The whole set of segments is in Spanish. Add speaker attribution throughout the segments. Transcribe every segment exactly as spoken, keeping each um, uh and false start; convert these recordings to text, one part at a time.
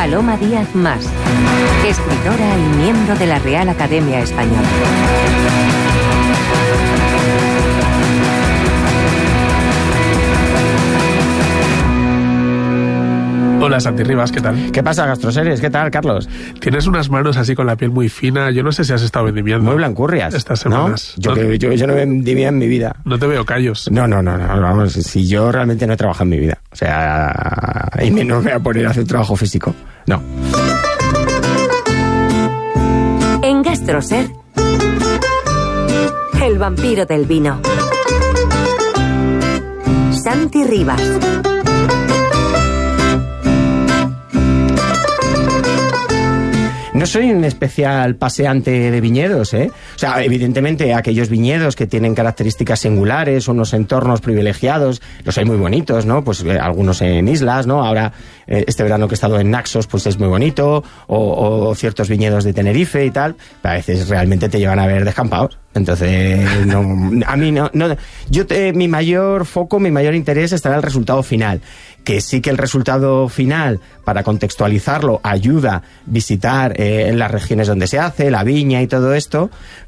Speaker 1: Paloma Díaz Mas, escritora y miembro de la Real Academia Española.
Speaker 2: Hola, Santi Rivas, ¿qué tal?
Speaker 3: ¿Qué pasa, Gastroseries? ¿Qué tal, Carlos?
Speaker 2: Tienes unas manos así con la piel muy fina. Yo no sé si has estado vendimiando.
Speaker 3: Muy blancurrias.
Speaker 2: Estas semanas.
Speaker 3: ¿No? Yo,
Speaker 2: ¿No?
Speaker 3: que, yo, yo no vendimia en mi vida.
Speaker 2: No te veo callos.
Speaker 3: No, no, no, no, vamos, si yo realmente no he trabajado en mi vida. O sea, y menos me voy a poner a hacer trabajo físico. No.
Speaker 1: En Gastroser, el vampiro del vino. Santi Rivas.
Speaker 3: No soy un especial paseante de viñedos, ¿eh? O sea, evidentemente aquellos viñedos que tienen características singulares, unos entornos privilegiados, los hay muy bonitos, ¿no? Pues eh, algunos en islas, ¿no? Ahora, eh, este verano que he estado en Naxos, pues es muy bonito, o, o ciertos viñedos de Tenerife y tal, pero a veces realmente te llevan a ver descampados. Entonces, no, a mí no, no yo te, mi mayor foco, mi mayor interés está en el resultado final, que sí que el resultado final, para contextualizarlo, ayuda a visitar eh, en las regiones donde se hace, la viña y todo esto,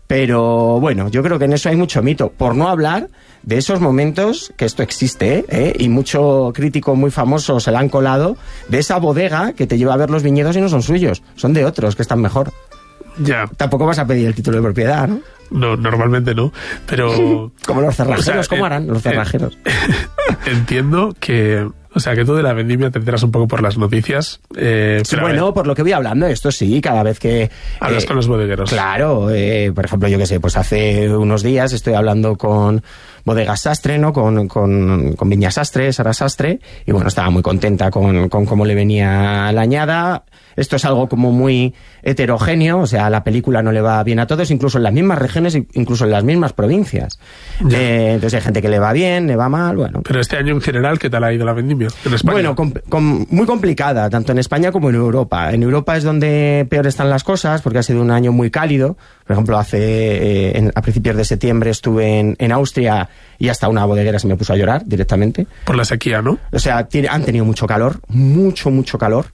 Speaker 3: pero bueno, yo creo que en eso hay mucho mito, por no hablar de esos momentos, que esto existe, ¿eh? Y mucho crítico muy famoso se la han colado, de esa bodega que te lleva a ver los viñedos y no son suyos, son de otros que están mejor.
Speaker 2: Ya.
Speaker 3: Tampoco vas a pedir el título de propiedad, ¿no?
Speaker 2: No, normalmente no, pero...
Speaker 3: Como los cerrajeros, o sea, ¿cómo
Speaker 2: eh,
Speaker 3: harán los cerrajeros?
Speaker 2: Eh, entiendo que... O sea, que tú de la vendimia te enteras un poco por las noticias. Eh,
Speaker 3: sí, bueno, por lo que voy hablando, esto sí, cada vez que...
Speaker 2: Hablas eh, con los bodegueros.
Speaker 3: Claro, eh, por ejemplo, yo qué sé, pues hace unos días estoy hablando con Bodegas Sastre, ¿no? Con, con, con Viña Sastre, Sara Sastre, y bueno, estaba muy contenta con, con cómo le venía la añada. Esto es algo como muy heterogéneo, o sea, la película no le va bien a todos, incluso en las mismas regiones, incluso en las mismas provincias. Eh, entonces hay gente que le va bien, le va mal, bueno.
Speaker 2: Pero este año en general, ¿qué tal ha ido la vendimia en España?
Speaker 3: Bueno, com, com, muy complicada, tanto en España como en Europa. En Europa es donde peor están las cosas, porque ha sido un año muy cálido. Por ejemplo, hace eh, en, a principios de septiembre estuve en, en Austria y hasta una bodeguera se me puso a llorar directamente.
Speaker 2: Por la sequía, ¿no?
Speaker 3: O sea, tiene, han tenido mucho calor, mucho, mucho calor.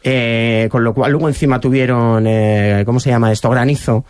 Speaker 3: Eh, con lo cual luego encima tuvieron, eh, ¿cómo se llama esto? Granizo,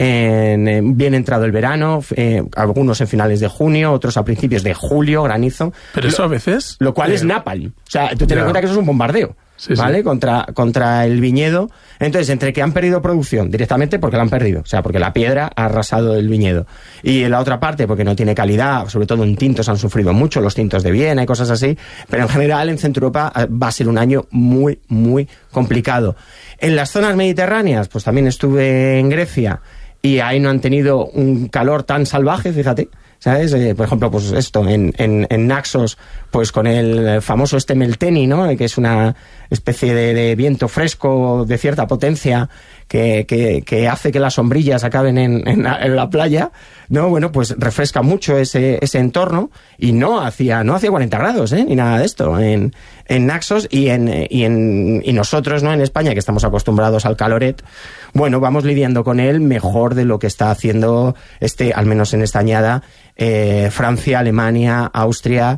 Speaker 3: en, en, bien entrado el verano, eh, algunos en finales de junio, otros a principios de julio, granizo.
Speaker 2: Pero eso
Speaker 3: lo,
Speaker 2: a veces...
Speaker 3: Lo cual
Speaker 2: eh,
Speaker 3: es napalm. O sea, tú ten en
Speaker 2: ya.
Speaker 3: cuenta que eso es un bombardeo.
Speaker 2: Sí,
Speaker 3: ¿Vale?
Speaker 2: sí.
Speaker 3: Contra, contra el viñedo. Entonces, entre que han perdido producción directamente porque la han perdido, o sea, porque la piedra ha arrasado el viñedo. Y en la otra parte, porque no tiene calidad, sobre todo en tintos han sufrido mucho, los tintos de Viena y cosas así. Pero en general, en Centro Europa va a ser un año muy, muy complicado. En las zonas mediterráneas, pues también estuve en Grecia y ahí no han tenido un calor tan salvaje, fíjate. ¿Sabes? Eh, por ejemplo, pues esto, en, en, en Naxos, pues con el famoso este Melteni, ¿no? Que es una especie de, de viento fresco de cierta potencia que, que, que hace que las sombrillas acaben en, en, la, en la playa, ¿no? Bueno, pues refresca mucho ese, ese entorno y no hacía, no hacía cuarenta grados, ¿eh? Ni nada de esto en, en Naxos y en, y en, y nosotros, ¿no? En España, que estamos acostumbrados al caloret, bueno, vamos lidiando con él mejor de lo que está haciendo este, al menos en esta añada, eh, Francia, Alemania, Austria,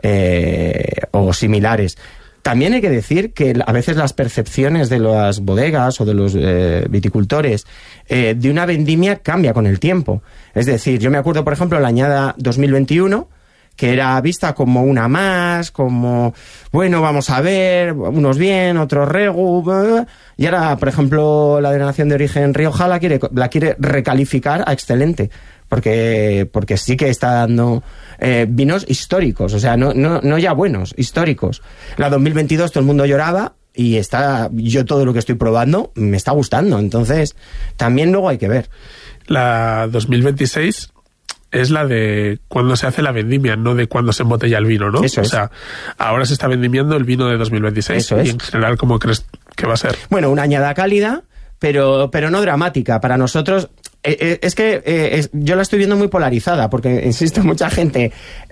Speaker 3: eh, o similares. También hay que decir que a veces las percepciones de las bodegas o de los eh, viticultores eh, de una vendimia cambia con el tiempo. Es decir, yo me acuerdo, por ejemplo, la añada dos mil veintiuno, que era vista como una más, como, bueno, vamos a ver, unos bien, otros regu, y ahora, por ejemplo, la denominación de origen Rioja la quiere, la quiere recalificar a excelente. Porque, porque sí que está dando eh, vinos históricos, o sea, no, no, no ya buenos, históricos. La dos mil veintidós todo el mundo lloraba y está, yo todo lo que estoy probando me está gustando, entonces también luego hay que ver.
Speaker 2: La dos mil veintiséis es la de cuando se hace la vendimia, no de cuando se embotella el vino, ¿no?
Speaker 3: Eso es.
Speaker 2: O sea, ahora se está vendimiando el vino de dos mil veintiséis.
Speaker 3: Eso es.
Speaker 2: Y en general, ¿cómo crees que va a ser?
Speaker 3: Bueno, una añada cálida, pero, pero no dramática. Para nosotros... Eh, es que eh, es, yo la estoy viendo muy polarizada, porque, insisto, mucha gente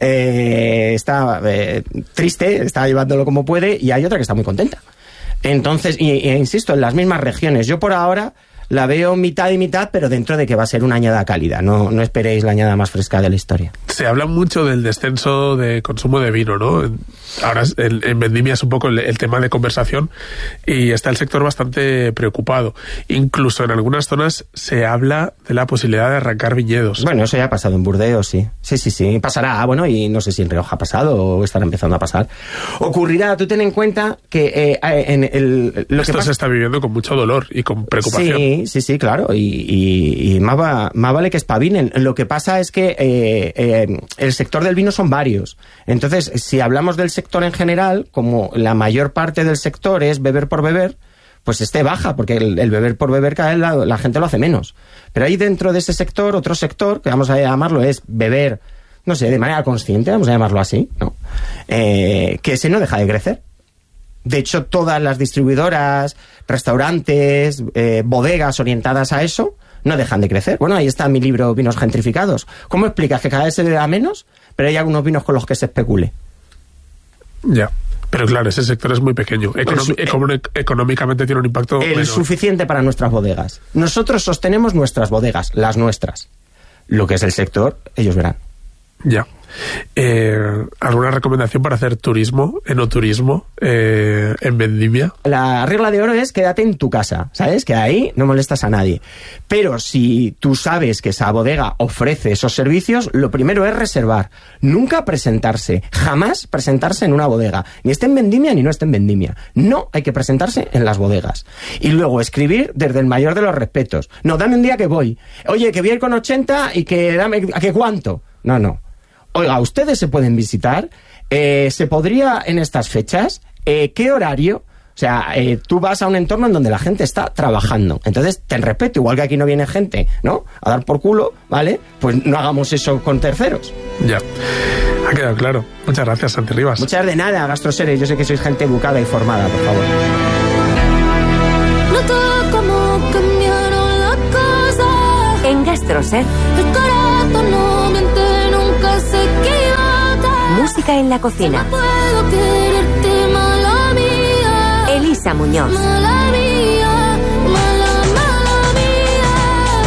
Speaker 3: eh, está eh, triste, está llevándolo como puede, y hay otra que está muy contenta. Entonces, y, e insisto, en las mismas regiones. Yo por ahora la veo mitad y mitad, pero dentro de que va a ser una añada cálida. No, no esperéis la añada más fresca de la historia.
Speaker 2: Se habla mucho del descenso de consumo de vino, ¿no? Ahora en, en Vendimia es un poco el, el tema de conversación y está el sector bastante preocupado. Incluso en algunas zonas se habla de la posibilidad de arrancar viñedos.
Speaker 3: Bueno, eso ya ha pasado en Burdeos, sí. Sí, sí, sí. Pasará, bueno, y no sé si en Rioja ha pasado o estará empezando a pasar. Ocurrirá, tú ten en cuenta que eh, en el... Lo
Speaker 2: Esto
Speaker 3: que pasa...
Speaker 2: se está viviendo con mucho dolor y con preocupación.
Speaker 3: Sí, sí, sí, claro. Y, y, y más, va, más vale que espabilen. Lo que pasa es que eh, eh, el sector del vino son varios. Entonces, si hablamos del sector en general, como la mayor parte del sector es beber por beber, pues esté baja, porque el, el beber por beber cada vez la, la gente lo hace menos. Pero ahí dentro de ese sector, otro sector, que vamos a llamarlo, es beber, no sé, de manera consciente, vamos a llamarlo así, ¿no? Eh, que ese no deja de crecer. De hecho, todas las distribuidoras, restaurantes, eh, bodegas orientadas a eso, no dejan de crecer. Bueno, ahí está mi libro Vinos Gentrificados. ¿Cómo explicas que cada vez se le da menos, pero hay algunos vinos con los que se especule?
Speaker 2: Ya. Pero claro, ese sector es muy pequeño. Econom-
Speaker 3: el,
Speaker 2: económic- económicamente tiene un impacto
Speaker 3: el
Speaker 2: menor.
Speaker 3: suficiente para nuestras bodegas. Nosotros sostenemos nuestras bodegas, las nuestras. Lo que es el sector, ellos verán.
Speaker 2: Ya. Eh, ¿Alguna recomendación para hacer turismo, enoturismo, eh, en Vendimia?
Speaker 3: La regla de oro es quédate en tu casa, ¿sabes? Que ahí no molestas a nadie. Pero si tú sabes que esa bodega ofrece esos servicios, lo primero es reservar. Nunca presentarse, jamás presentarse en una bodega. Ni esté en Vendimia ni no esté en Vendimia. No hay que presentarse en las bodegas. Y luego escribir desde el mayor de los respetos. No, dame un día que voy. Oye, que voy a ir con ochenta y que dame, ¿a qué cuánto? No, no. Oiga, ustedes se pueden visitar, eh, se podría en estas fechas, eh, ¿qué horario? O sea, eh, tú vas a un entorno en donde la gente está trabajando, entonces ten respeto, igual que aquí no viene gente, ¿no? A dar por culo, ¿vale? Pues no hagamos eso con terceros.
Speaker 2: Ya, ha quedado claro. Muchas gracias, Santi Rivas.
Speaker 3: Muchas de nada, Gastroseres, yo sé que sois gente educada y formada, por favor.
Speaker 4: Noto cómo cambiaron las cosas.
Speaker 1: En Gastroser,
Speaker 4: El corazón no miente, nunca se equivoca.
Speaker 1: música en la
Speaker 4: No
Speaker 1: cocina.
Speaker 4: puedo quererte, mala mía.
Speaker 1: Elisa Muñoz.
Speaker 4: Mala mía, mala, mala mía.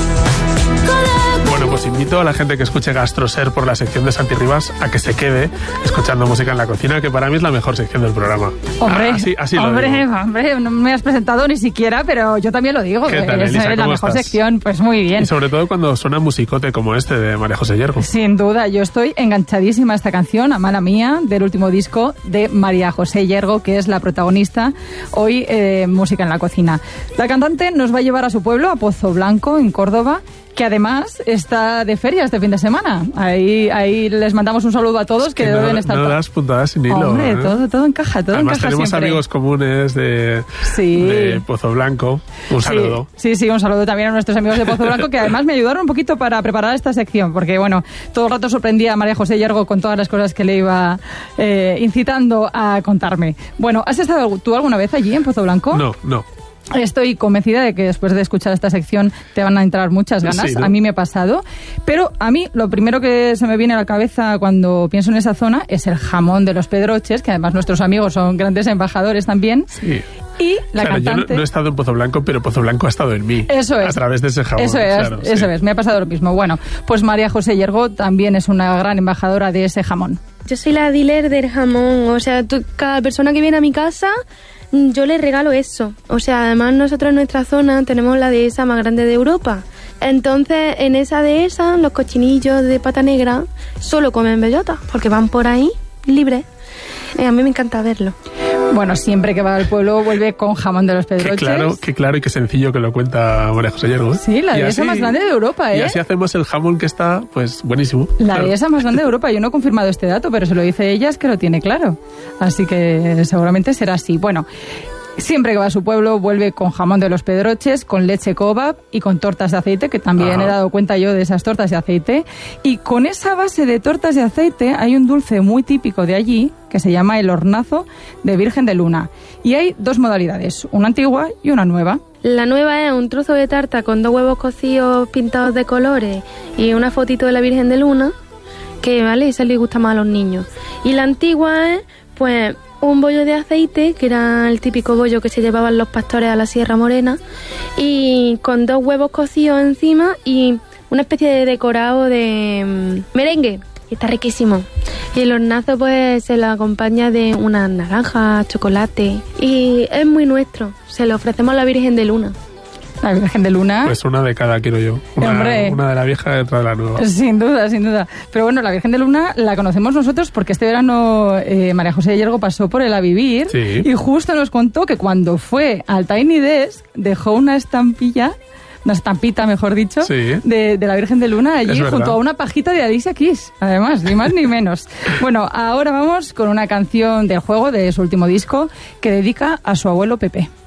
Speaker 4: Cada
Speaker 2: Bueno, pues invito a la gente que escuche Gastroser por la sección de Santi Rivas a que se quede escuchando música en la cocina, que para mí es la mejor sección del programa.
Speaker 5: Hombre,
Speaker 2: Ah, así, así lo
Speaker 5: hombre,
Speaker 2: digo.
Speaker 5: hombre, no me has presentado ni siquiera, pero yo también lo digo.
Speaker 2: ¿Qué tal,
Speaker 5: es
Speaker 2: Elisa?
Speaker 5: la
Speaker 2: ¿Cómo
Speaker 5: mejor
Speaker 2: estás?
Speaker 5: sección, pues muy bien.
Speaker 2: Y sobre todo cuando suena musicote como este de María José Yergo.
Speaker 5: Sin duda, yo estoy enganchadísima a esta canción, a Mala Mía, del último disco de María José Yergo, que es la protagonista hoy eh, Música en la Cocina. La cantante nos va a llevar a su pueblo, a Pozo Blanco, en Córdoba, que además está de feria este fin de semana. Ahí, ahí les mandamos un saludo a todos
Speaker 2: Es
Speaker 5: que,
Speaker 2: que no,
Speaker 5: deben estar...
Speaker 2: no das puntadas sin hilo.
Speaker 5: Hombre,
Speaker 2: ¿eh?
Speaker 5: todo, todo encaja, todo
Speaker 2: Además
Speaker 5: encaja
Speaker 2: tenemos
Speaker 5: siempre.
Speaker 2: amigos comunes de,
Speaker 5: Sí.
Speaker 2: de Pozo Blanco. Un saludo.
Speaker 5: Sí, sí, sí, un saludo también a nuestros amigos de Pozo Blanco, que además me ayudaron un poquito para preparar esta sección, porque bueno, todo el rato sorprendía a María José Yergo con todas las cosas que le iba eh, incitando a contarme. Bueno, ¿has estado tú alguna vez allí en Pozo Blanco?
Speaker 2: No, no.
Speaker 5: Estoy convencida de que después de escuchar esta sección te van a entrar muchas ganas.
Speaker 2: Sí, ¿no?
Speaker 5: A mí me ha pasado. Pero a mí lo primero que se me viene a la cabeza cuando pienso en esa zona es el jamón de los Pedroches, que además nuestros amigos son grandes embajadores también.
Speaker 2: Sí.
Speaker 5: Y la
Speaker 2: Claro, yo
Speaker 5: cantante...
Speaker 2: no, no he estado en Pozo Blanco, pero Pozo Blanco ha estado en mí.
Speaker 5: Eso es.
Speaker 2: A través de ese jamón.
Speaker 5: Eso es,
Speaker 2: claro,
Speaker 5: eso
Speaker 2: sí.
Speaker 5: es. Me ha pasado lo mismo. Bueno, pues María José Yergo también es una gran embajadora de ese jamón.
Speaker 6: Yo soy la dealer del jamón, o sea, tú- cada persona que viene a mi casa, mm, yo le regalo eso. O sea, además nosotros en nuestra zona tenemos la dehesa más grande de Europa. Entonces, en esa dehesa, los cochinillos de pata negra solo comen bellota, porque van por ahí libres. Eh, a mí me encanta verlo.
Speaker 5: Bueno, siempre que va al pueblo vuelve con jamón de los
Speaker 2: Qué
Speaker 5: Pedroches.
Speaker 2: claro, qué claro y qué sencillo que lo cuenta María José Yergo. ¿eh?
Speaker 5: Sí, la
Speaker 2: Y
Speaker 5: dehesa
Speaker 2: así-
Speaker 5: más grande de Europa, ¿eh?
Speaker 2: Y así hacemos el jamón que está, pues, buenísimo.
Speaker 5: La
Speaker 2: Claro.
Speaker 5: dehesa más grande de Europa. Yo no he confirmado este dato, pero se lo dice ella, es que lo tiene claro. Así que seguramente será así. Bueno, siempre que va a su pueblo vuelve con jamón de los Pedroches, con leche kebab y con tortas de aceite, que también
Speaker 2: Ajá.
Speaker 5: he dado cuenta yo de esas tortas de aceite. Y con esa base de tortas de aceite hay un dulce muy típico de allí, que se llama el hornazo de Virgen de Luna. Y hay dos modalidades, una antigua y una nueva.
Speaker 6: La nueva es un trozo de tarta con dos huevos cocidos pintados de colores y una fotito de la Virgen de Luna, que vale, esa le gusta más a los niños. Y la antigua es, pues, un bollo de aceite, que era el típico bollo que se llevaban los pastores a la Sierra Morena, y con dos huevos cocidos encima y una especie de decorado de mm, merengue. Está riquísimo. Y el hornazo pues se lo acompaña de una naranja, chocolate. Y es muy nuestro. Se lo ofrecemos a la Virgen de Luna.
Speaker 5: La Virgen de Luna.
Speaker 2: Pues una de cada quiero yo. Una,
Speaker 5: Hombre.
Speaker 2: una de la vieja y otra de la nueva.
Speaker 5: Sin duda, sin duda. Pero bueno, la Virgen de Luna la conocemos nosotros porque este verano eh, María José Yergo pasó por el A Vivir
Speaker 2: Sí.
Speaker 5: y justo nos contó que cuando fue al Tiny Desk dejó una estampilla, una estampita, mejor dicho,
Speaker 2: Sí.
Speaker 5: de, de la Virgen de Luna allí
Speaker 2: Es verdad.
Speaker 5: junto a una pajita de Alicia Keys, además, ni más ni menos. Bueno, ahora vamos con una canción del juego de su último disco que dedica a su abuelo Pepe.